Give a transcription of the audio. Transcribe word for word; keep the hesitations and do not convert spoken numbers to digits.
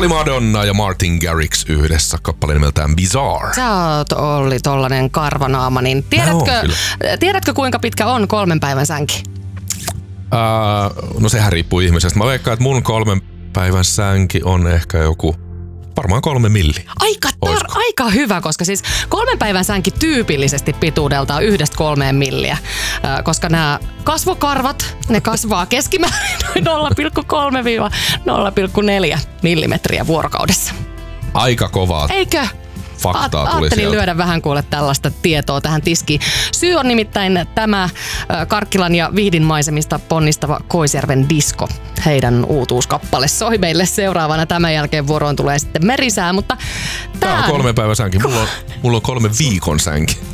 oli Madonna ja Martin Garrix yhdessä kappale nimeltään Bizarre. Sä oot Olli tollanen karvanaama, niin tiedätkö, tiedätkö kuinka pitkä on kolmen päivän sänki? Uh, no sehän riippuu ihmisestä. Mä veikkaan, että mun kolmen päivän sänki on ehkä joku varmaan kolme milli. Aika, tar- aika hyvä, koska siis kolmen päivän sänki tyypillisesti pituudeltaan yhdestä kolmeen milliä. Äh, koska nämä kasvokarvat, ne kasvaa keskimäärin noin nolla pilkku kolme nolla pilkku neljä millimetriä vuorokaudessa. Aika kovaa. Eikö? Faktaa tuli Ajattelin sieltä. lyödä vähän kuule tällaista tietoa tähän tiskiin. Syy on nimittäin tämä Karkkilan ja Vihdin maisemista ponnistava Koisjärven disko. Heidän uutuuskappale soi meille seuraavana. Tämän jälkeen vuoroon tulee sitten merisää, mutta Tää on kolme päivän sänki. Mulla on, mulla on kolme viikon sänki.